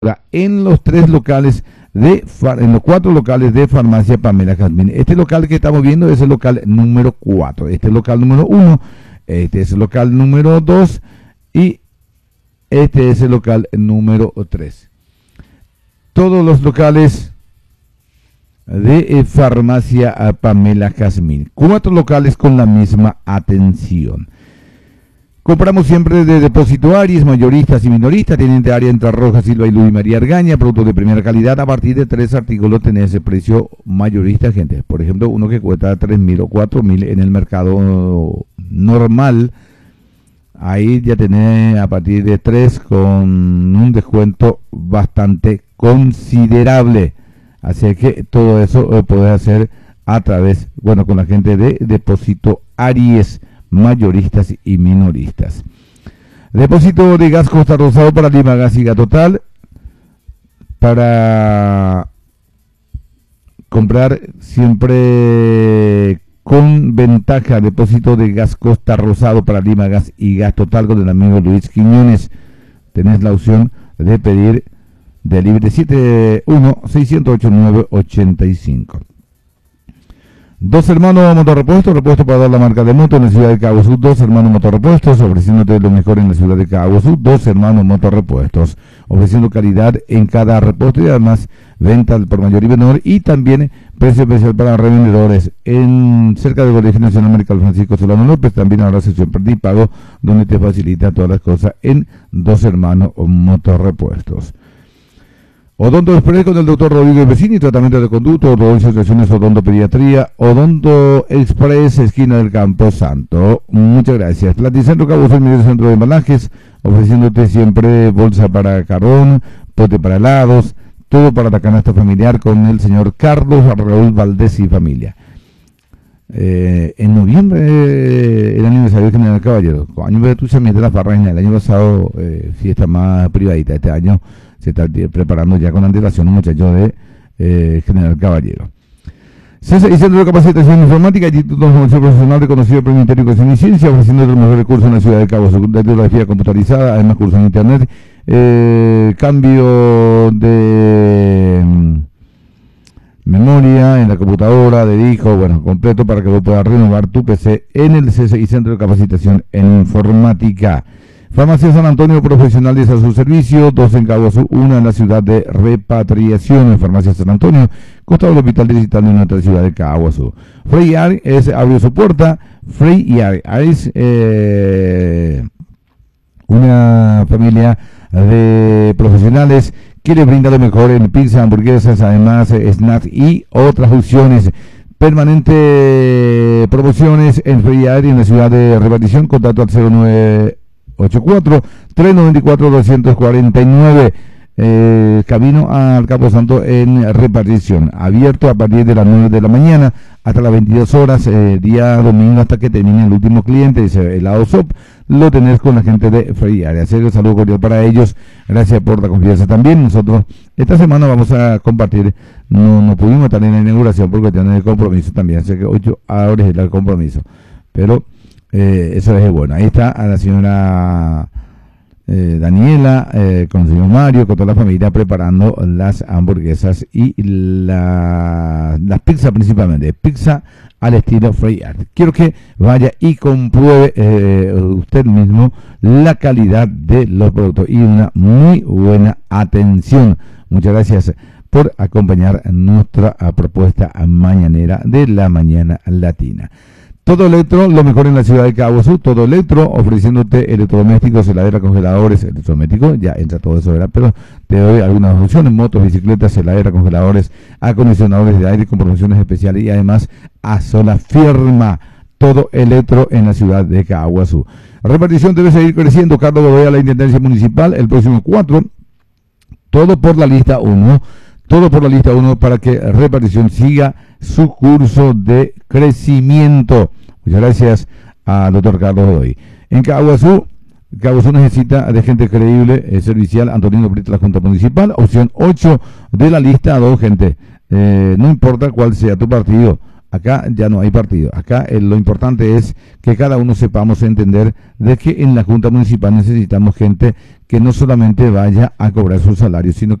en los en los 4 locales de Farmacia Pamela Jazmín. Este local que estamos viendo es el local número 4. Este es el local número 1. Este es el local número 2. Y este es el local número 3. Todos los locales de Farmacia Pamela Jazmín. 4 locales con la misma atención. Compramos siempre de Depósito Aries, mayoristas y minoristas, teniente área Entre Rojas, Silva y Luis María Argaña, productos de primera calidad. A partir de 3 artículos tenés el precio mayorista, gente. Por ejemplo, uno que cuesta 3.000 o 4.000 en el mercado normal. Ahí ya tenés a partir de 3 con un descuento bastante considerable. Así que todo eso lo podés hacer a través, bueno, con la gente de Depósito Aries, mayoristas y minoristas. Depósito de gas Costa Rosado para Lima Gas y Gas Total. Para comprar siempre con ventaja, depósito de gas Costa Rosado para Lima Gas y Gas Total con el amigo Luis Quiñones. Tenés la opción de pedir delivery 71-608-985. Dos Hermanos Motorrepuestos, repuesto para dar la marca de moto en la ciudad de Cabo Sud. Dos Hermanos Motorrepuestos, ofreciéndote lo mejor en la ciudad de Cabo Sud. Dos Hermanos Motorrepuestos, ofreciendo calidad en cada repuesto y además venta por mayor y menor, y también precio especial para revendedores en cerca del Colegio Nacional Americano Francisco Solano López. También habrá sesión per pago donde te facilita todas las cosas en Dos Hermanos Motorrepuestos. Odonto Express con el doctor Rodrigo Vecini, tratamiento de conducto, situaciones odontopediatría, Odonto Express, esquina del Campo Santo. Muchas gracias. Platicentro Cabo Sud, medio centro de embalajes, ofreciéndote siempre bolsa para carbón, pote para helados, todo para la canasta familiar con el señor Carlos Raúl Valdés y familia. En noviembre el aniversario del General Caballero, año de tu de la Farreña, el año pasado fiesta más privadita, este año se está preparando ya con antelación un muchacho de General Caballero. Centro de Capacitación Informática, Instituto de Formación Profesional reconocido por el Ministerio de Educación y Ciencia, ofreciendo los mejores cursos en la ciudad de Cabo Sud, de tecnología computarizada, además cursos en internet, cambio de memoria en la computadora, de disco, bueno, completo para que vos puedas renovar tu PC en el CCI Centro de Capacitación en Informática. Farmacia San Antonio, profesionales a su servicio, 2 en Cabo Sud, 1 en la ciudad de Repatriación. En Farmacia San Antonio, costado del Hospital Digital de nuestra ciudad de Cabo Sud. Frey Yard abrió su puerta. Frey Yard es una familia de profesionales que le brinda lo mejor en pizza, hamburguesas, además snacks y otras opciones. Permanente promociones en Frey Yard en la ciudad de Repatriación. Contacto al 0984-394-249, camino al Campo Santo en Repartición, abierto a partir de las 9 de la mañana hasta las 22 horas, día domingo hasta que termine el último cliente. Dice el lado SOP, lo tenés con la gente de Frey Area. Así que saludo cordial para ellos, gracias por la confianza también. Nosotros esta semana vamos a compartir, no pudimos estar en la inauguración porque tienen el compromiso también, así que 8 horas es el compromiso, pero eso es bueno. Ahí está a la señora Daniela, con el señor Mario, con toda la familia preparando las hamburguesas y las pizzas, principalmente pizza al estilo Frey Yard. Quiero que vaya y compruebe usted mismo la calidad de los productos y una muy buena atención. Muchas gracias por acompañar nuestra propuesta mañanera de la mañana latina. Todo Electro, lo mejor en la ciudad de Cabo Sud. Todo Electro, ofreciéndote electrodomésticos, heladera, congeladores, electrodomésticos, ya entra todo eso, ¿verdad? Pero te doy algunas opciones: motos, bicicletas, heladera, congeladores, acondicionadores de aire con promociones especiales y además a sola firma. Todo Electro en la ciudad de Cabo Sud. Repartición debe seguir creciendo. Carlos Godoy a la Intendencia Municipal el próximo 4. Todo por la lista 1. Todo por la lista 1 para que Repartición siga su curso de crecimiento. Muchas gracias al doctor Carlos Godoy. En Cabo Sud necesita de gente creíble, servicial. Antonino Brito, la Junta Municipal. Opción 8 de la lista 2, gente. No importa cuál sea tu partido. Acá ya no hay partido. Acá lo importante es que cada uno sepamos entender de que en la Junta Municipal necesitamos gente que no solamente vaya a cobrar su salario, sino